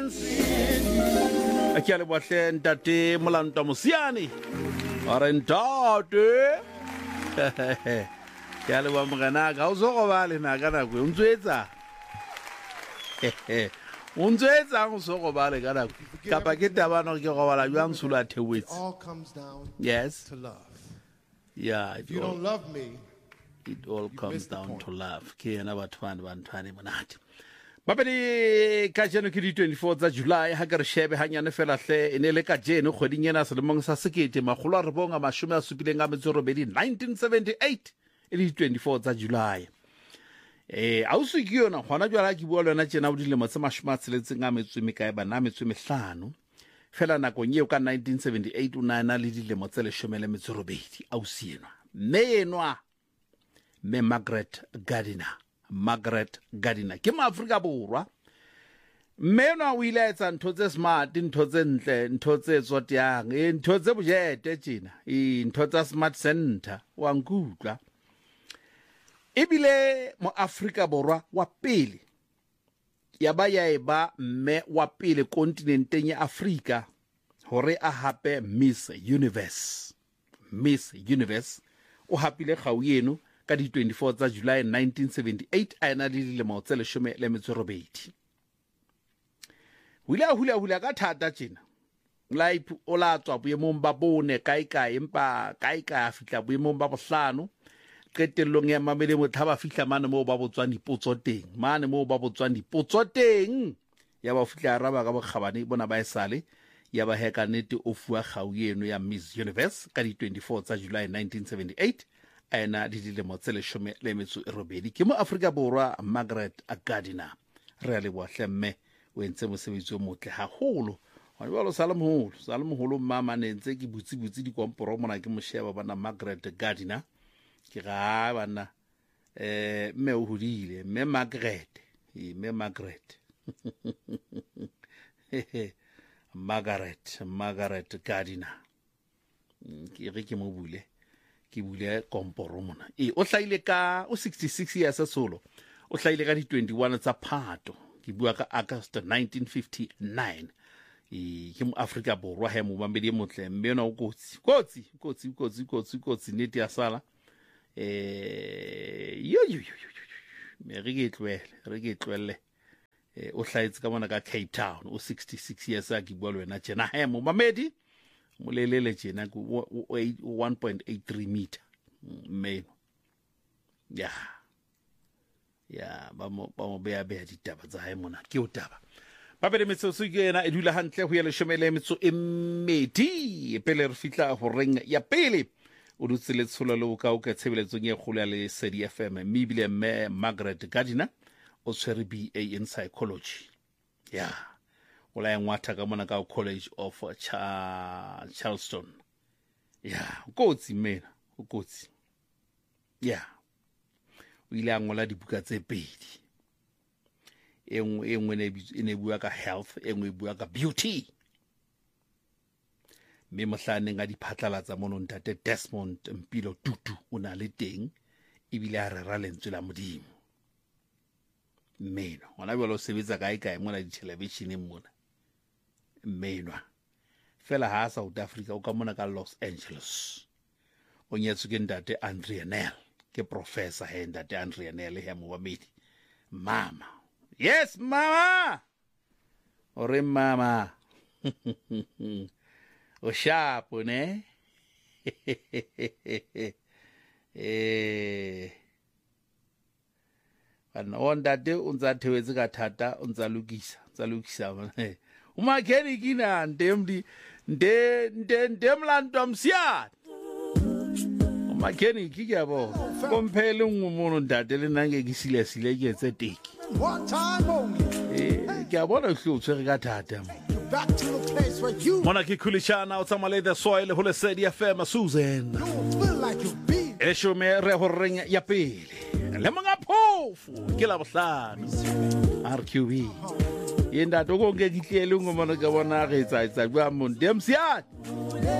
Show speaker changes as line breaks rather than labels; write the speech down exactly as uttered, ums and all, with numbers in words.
Dance a ke le bohle ntate Molanta Mosiani are ntate ke le wa mogana ga o zo go ba le na kana go ntsetsa untswetsa go so go ba le kana kapa ke taba no ke go bala jwang sula thewetse.
All comes down
yes
to love.
yeah
If you don't love me,
it all comes down to love. Ke yena batho ba ba ntwane monate ba pedi ka jeno ke di twenty-four tsa July ha ke re shebe hanyane fela hle ene le ka jeno kgweding ena selemong sa sekete magolo a re bonga mashome a supileng a metso robedi nineteen seventy-eight e le twenty-four tsa July. Eh a usu ke yona gona jwala ke bua le yona tsena o dilemo tse mashome a tsheletseng a metso me kae bana metso mehlano fela nakong eo ka nineteen seventy-eight o nana le dilemo tse leshome le metso robedi a usi enwa me enwa me Margaret Gardiner Margaret Gardiner ke maAfrika borwa mme enwa o ile etsa ntho tse smart ntho tse ntle ntho tse tsotyang e ntho tse bojete tsena e ntho tsa smart center wa nkutla ebile mo Afrika borwa wa pele ya ba ya eba mme wa pele kontinenteng ya Afrika hore a hape Miss Universe Miss Universe o hapile gau yeno ka di twenty-four tsa July nineteen seventy-eight a ena le dilemo tse leshome le metso robedi hula hula hula ka thata tsena life o la tswa boemong ba bone kae kae empa kae kae a fitla boemong ba bohlano qetellong ya mamele mothaba fihla mane mo ba botswang dipotso teng mane mo ba botswang dipotso teng ya ba fihla araba ka bokgabane bona ba esale ya ba heka nete o fuwa gau yeno ya Miss Universe ka di twenty-four tsa July nineteen seventy-eight ena di dilemo tse leshome le metso e robedi ke mo Afrika borwa Margaret Gardiner re a le bohle mme o entse mosebetsi o motle haholo wa ba lo salamoholo salamoholo mama ne ntse ke butsi butsi di komporo mona ke mosheba bana Margaret Gardiner ke ga bana eh mme o hodile mme Margaret e mme Margaret Margaret Margaret Gardiner ke re ke mo bule ke bule komporo mona e o hlaile ka o sixty-six years solo o hlaile ka di twenty-one tsa Phato ke bua ka August nineteen fifty-nine e ke mo Afrika borwa he mo bambedi motle mme yona o kotsi kotsi kotsi kotsi kotsi kotsi neti ya sala eh yo yo yo me re ke tlwele re ke tlwele eh o hlaetse ka mona ka Cape Town o sixty-six years a ke bua le wena tjena he mo mamedi mo lelele tjena ku one point eight three meter mme ya ya ba mo ba mo bea bea ditaba tsa hae mona ke o taba ba bele metsotso ke yena e dula hantle ho ya leshomele metso e mmedi pele re fitla ho reng ya pele o dutse le tshola le o ka o ka tshebeletsong e kgolo ya le Sedi F M mme bile mme Margaret Gardiner o tshwere B A in psychology ya o la engwatha ka mona ka College of Cha Charleston ya kotsi mena o kotsi ya o ile a ngola dibuka tse pedi engwe engwe ne ne bua ka health engwe bua ka beauty me mohlane nga diphatlalatsa mono ntate Desmond Mpilo Tutu o na le teng ebile a re ra lentswe la modimo mmeno ona belo sebetsa kae kae mona di television mona mmeno fela ha South Africa o ka mona ka Los Angeles o nyetso ke ntate Andrea Nel ke professor he ntate Andrea Nel he mo bamedi mama yes mama ore mama o shapo ne eh ana onda de unza thewetse ka thata unza lukisa unza lukisa uma kheni kina ndemdi nde nde ndemlanto msiyana uma kheni kiyabo komphele ngumuntu ndade lenange kisile sile ke tse teki
one time only.
eh ke bona hlotswe ka thata
Back to the place where you
mona ke khulishana o tsamale the soil ho le Sedi F M Susan
don't feel like you be.
e shome re ho reng ya pele le mga phofu ke la bohlano R Q B yenda toko nge kitlele ngomana ka bona re tsa tsa bua mo ndemsiat